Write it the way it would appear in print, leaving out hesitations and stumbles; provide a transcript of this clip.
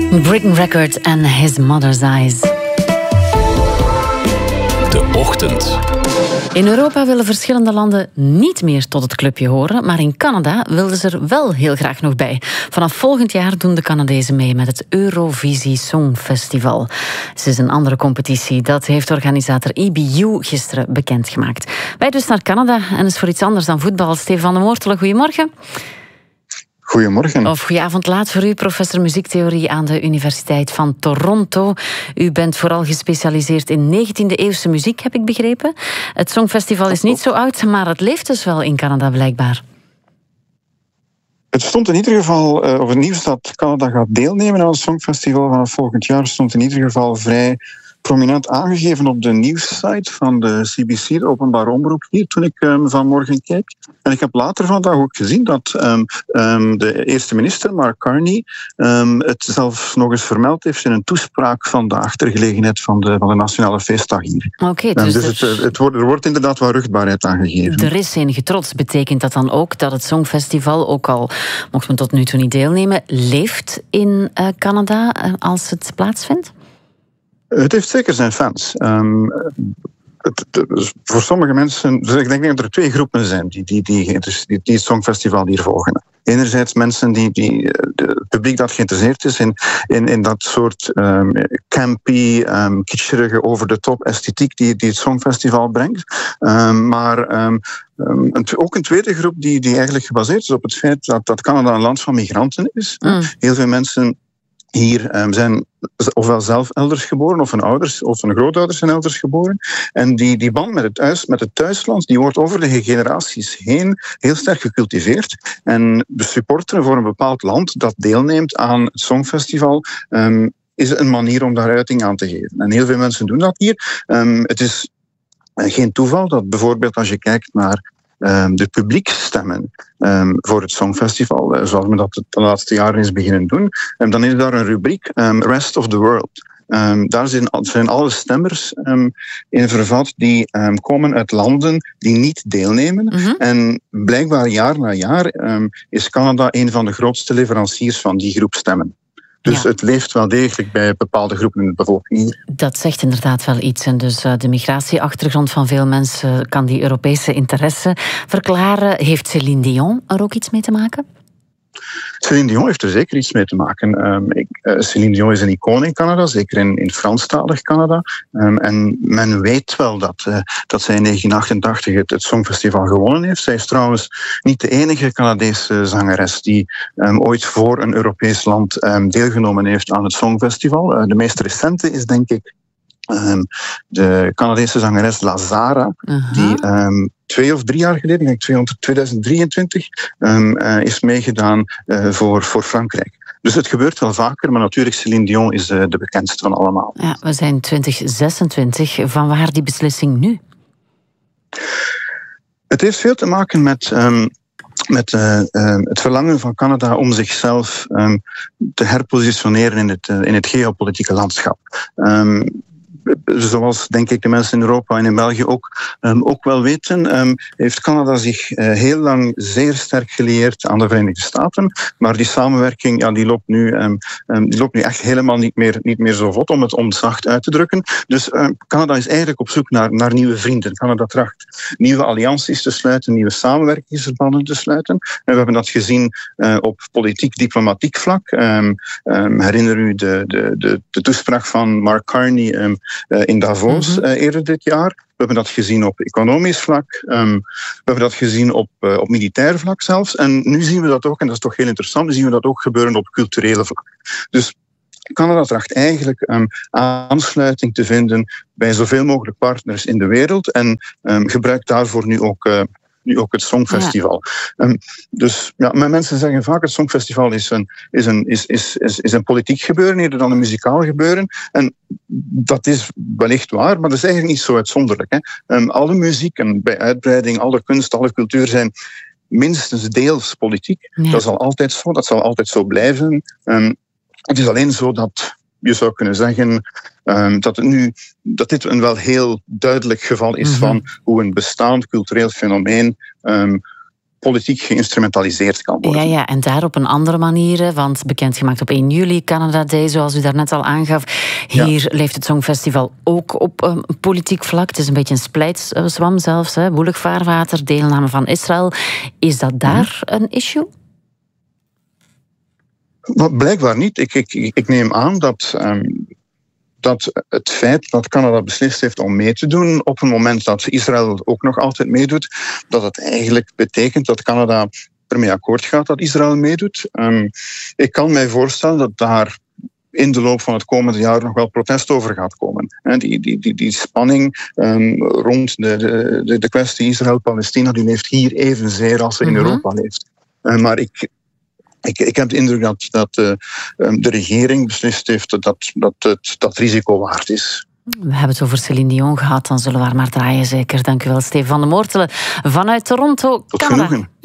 Britain Record en His Mother's Eyes. De Ochtend. In Europa willen verschillende landen niet meer tot het clubje horen, maar in Canada wilden ze er wel heel graag nog bij. Vanaf volgend jaar doen de Canadezen mee met het Eurovisie Songfestival. Het is een andere competitie, dat heeft organisator EBU gisteren bekendgemaakt. Wij dus naar Canada en is voor iets anders dan voetbal. Stefan van den Moortelen, goedemorgen. Goedemorgen. Of goedenavond laat voor u, professor muziektheorie aan de Universiteit van Toronto. U bent vooral gespecialiseerd in 19e-eeuwse muziek, heb ik begrepen. Het Songfestival is niet zo oud, maar het leeft dus wel in Canada blijkbaar. Het stond in ieder geval, of het nieuws dat Canada gaat deelnemen aan het Songfestival vanaf volgend jaar, stond in ieder geval vrij prominent aangegeven op de nieuwssite van de CBC, de openbare omroep hier, toen ik vanmorgen keek. En ik heb later vandaag ook gezien dat de eerste minister, Mark Carney, het zelf nog eens vermeld heeft in een toespraak vandaag ter gelegenheid van de Nationale Feestdag hier. Oké, dus er wordt inderdaad wel ruchtbaarheid aangegeven. Er is enige trots. Betekent dat dan ook dat het Songfestival, ook al mocht men tot nu toe niet deelnemen, leeft in Canada als het plaatsvindt? Het heeft zeker zijn fans. Voor sommige mensen, dus ik denk dat er twee groepen zijn die het Songfestival hier volgen. Enerzijds mensen het publiek dat geïnteresseerd is in dat soort campy, kitscherige, over-de-top esthetiek die het Songfestival brengt. Maar ook een tweede groep die eigenlijk gebaseerd is op het feit dat Canada een land van migranten is. Heel veel mensen hier zijn ofwel zelf elders geboren, of hun ouders of hun grootouders zijn elders geboren. En die band met het thuisland, die wordt over de generaties heen heel sterk gecultiveerd. En de supporteren voor een bepaald land dat deelneemt aan het Songfestival is een manier om daar uiting aan te geven. En heel veel mensen doen dat hier. Het is geen toeval dat bijvoorbeeld als je kijkt naar de publieksstemmen voor het Songfestival, zoals men dat de laatste jaren is beginnen doen, dan is daar een rubriek, Rest of the World. Daar zijn alle stemmers in vervat die komen uit landen die niet deelnemen. Mm-hmm. En blijkbaar jaar na jaar is Canada een van de grootste leveranciers van die groep stemmen. Dus het leeft wel degelijk bij bepaalde groepen in de bevolking. Dat zegt inderdaad wel iets. En dus de migratieachtergrond van veel mensen kan die Europese interesse verklaren. Heeft Céline Dion er ook iets mee te maken? Céline Dion heeft er zeker iets mee te maken. Céline Dion is een icoon in Canada, zeker in Franstalig Canada. En men weet wel dat zij in 1988 het Songfestival gewonnen heeft. Zij is trouwens niet de enige Canadese zangeres die ooit voor een Europees land deelgenomen heeft aan het Songfestival. De meest recente is denk ik de Canadese zangeres Lazara, die 2 of 3 jaar geleden, ik denk 2023, is meegedaan voor Frankrijk. Dus het gebeurt wel vaker, maar natuurlijk Céline Dion is de bekendste van allemaal. Ja, we zijn 2026. Van waar die beslissing nu? Het heeft veel te maken met het verlangen van Canada om zichzelf te herpositioneren in het geopolitieke landschap. Zoals denk ik de mensen in Europa en in België ook wel weten, heeft Canada zich heel lang zeer sterk gelieerd aan de Verenigde Staten. Maar die samenwerking die loopt nu echt helemaal niet meer zo vlot, om het zacht uit te drukken. Dus Canada is eigenlijk op zoek naar nieuwe vrienden. Canada tracht nieuwe allianties te sluiten, nieuwe samenwerkingsverbanden te sluiten. En we hebben dat gezien op politiek-diplomatiek vlak. Herinner u de toespraak van Mark Carney in Davos eerder dit jaar. We hebben dat gezien op economisch vlak. We hebben dat gezien op militair vlak zelfs. En nu zien we dat ook, en dat is toch heel interessant, nu zien we dat ook gebeuren op culturele vlak. Dus Canada tracht eigenlijk aansluiting te vinden bij zoveel mogelijk partners in de wereld en gebruikt daarvoor nu ook het Songfestival. Ja. Dus mensen zeggen vaak het Songfestival is een politiek gebeuren eerder dan een muzikaal gebeuren. En dat is wellicht waar, maar dat is eigenlijk niet zo uitzonderlijk. Hè. Alle muziek en bij uitbreiding, alle kunst, alle cultuur zijn minstens deels politiek. Ja. Dat is al altijd zo, dat zal altijd zo blijven. Het is alleen zo dat je zou kunnen zeggen dat dit een wel heel duidelijk geval is van hoe een bestaand cultureel fenomeen politiek geïnstrumentaliseerd kan worden. Ja, en daar op een andere manier, want bekendgemaakt op 1 juli, Canada Day, zoals u daarnet al aangaf. Hier leeft het Songfestival ook op politiek vlak. Het is een beetje een splijtswam zelfs, woelig vaarwater, deelname van Israël. Is dat daar een issue? Blijkbaar niet. Ik neem aan dat het feit dat Canada beslist heeft om mee te doen op een moment dat Israël ook nog altijd meedoet, dat het eigenlijk betekent dat Canada ermee akkoord gaat dat Israël meedoet. Ik kan mij voorstellen dat daar in de loop van het komende jaar nog wel protest over gaat komen. Die spanning rond de kwestie Israël-Palestina, die leeft hier evenzeer als ze in Europa leeft. Maar ik heb de indruk dat de regering beslist heeft dat risico waard is. We hebben het over Céline Dion gehad, dan zullen we haar maar draaien zeker. Dank u wel, Steven van de Moortelen vanuit Toronto, Tot Canada. genoegen.